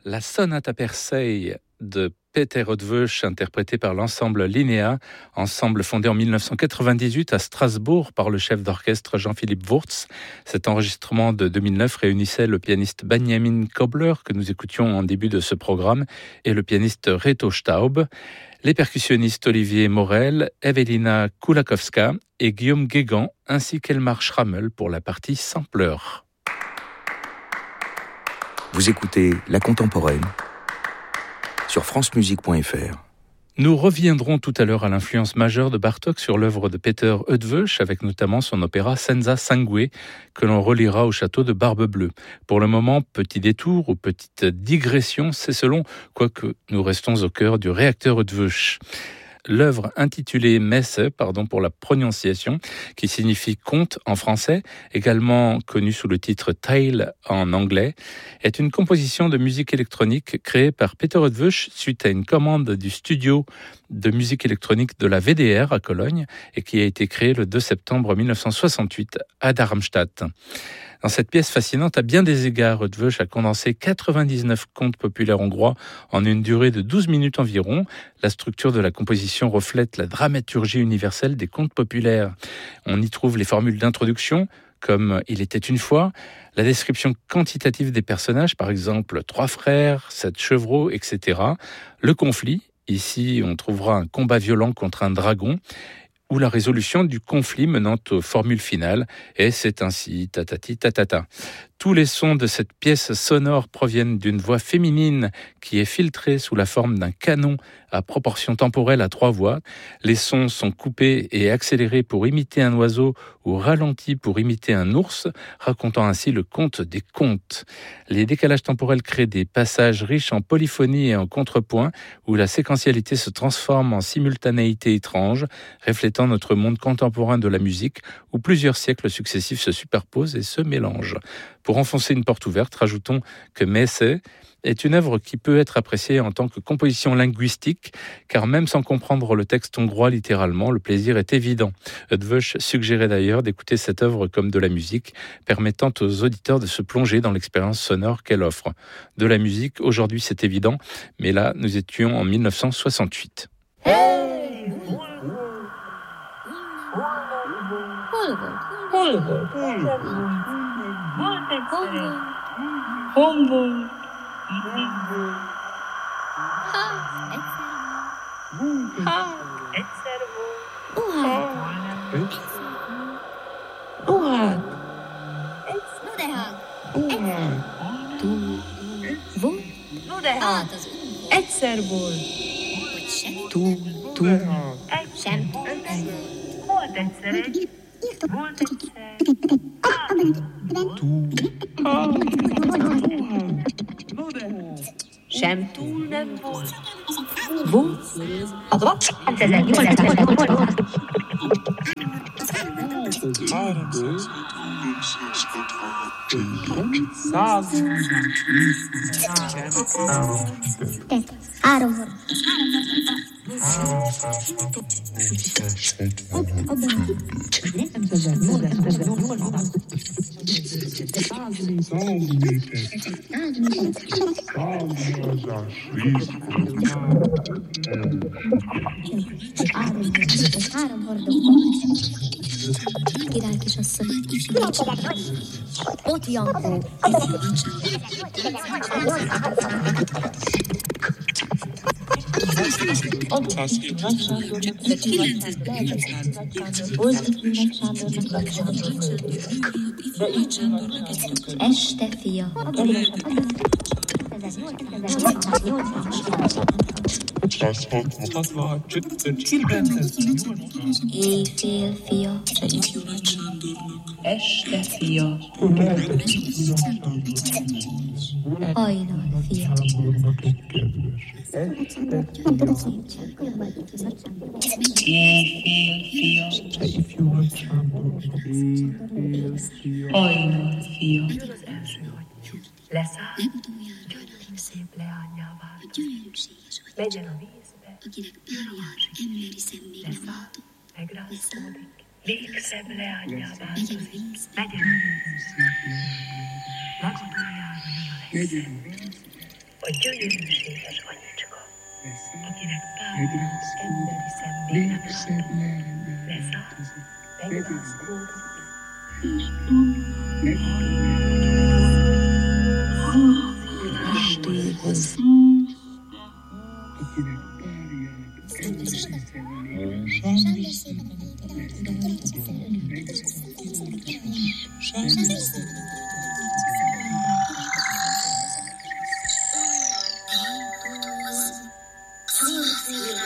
La sonate Persei de Peter Eötvös, interprétée par l'ensemble Linnea, ensemble fondé en 1998 à Strasbourg par le chef d'orchestre Jean-Philippe Wurtz. Cet enregistrement de 2009 réunissait le pianiste Benjamin Kobler, que nous écoutions en début de ce programme, et le pianiste Reto Staub, les percussionnistes Olivier Morel, Evelina Kulakowska et Guillaume Guégan, ainsi qu'Elmar Schrammel pour la partie sampleur. Vous écoutez La Contemporaine sur francemusique.fr. Nous reviendrons tout à l'heure à l'influence majeure de Bartók sur l'œuvre de Peter Eötvös, avec notamment son opéra Senza Sangue, que l'on reliera au château de Barbe-Bleue. Pour le moment, petit détour ou petite digression, c'est selon, quoique nous restons au cœur du réacteur Eötvös. L'œuvre intitulée Messe, pardon pour la prononciation, qui signifie conte en français, également connue sous le titre Tale en anglais, est une composition de musique électronique créée par Peter Eötvös suite à une commande du studio de musique électronique de la WDR à Cologne et qui a été créée le 2 septembre 1968 à Darmstadt. Dans cette pièce fascinante, à bien des égards, Eötvös a condensé 99 contes populaires hongrois en une durée de 12 minutes environ. La structure de la composition reflète la dramaturgie universelle des contes populaires. On y trouve les formules d'introduction, comme « Il était une fois », la description quantitative des personnages, par exemple « 3 frères »,« 7 chevreaux », etc. Le conflit, ici on trouvera un combat violent contre un dragon, ou la résolution du conflit menant aux formules finales, et c'est ainsi, tatati tatata. Tous les sons de cette pièce sonore proviennent d'une voix féminine qui est filtrée sous la forme d'un canon à proportion temporelle à 3 voix. Les sons sont coupés et accélérés pour imiter un oiseau ou ralentis pour imiter un ours, racontant ainsi le conte des contes. Les décalages temporels créent des passages riches en polyphonie et en contrepoint où la séquentialité se transforme en simultanéité étrange, reflétant notre monde contemporain de la musique où plusieurs siècles successifs se superposent et se mélangent. Pour enfoncer une porte ouverte, rajoutons que Messe est une œuvre qui peut être appréciée en tant que composition linguistique, car même sans comprendre le texte hongrois littéralement, le plaisir est évident. Eötvös suggérait d'ailleurs d'écouter cette œuvre comme de la musique, permettant aux auditeurs de se plonger dans l'expérience sonore qu'elle offre. De la musique, aujourd'hui c'est évident, mais là nous étions en 1968. Sem túl nem volt. Volt. Király kisasszony. Ott Jankó. Este fia. Éjfél fia. Este fia. Hajnal fia. Éjfél fia. Hajnal fia. Leszáll, gyönyörű szép leányává. Legyen a vízbe, leszáll, megrázkódik. Végszebb leányává. Legyen a vízbe, legutoljára mi a legszebb. a gyönyörűséges anyicska, akinek párja emberi szemlélet leszáll, megrázkódik, kastélyhoz. Rendőrségben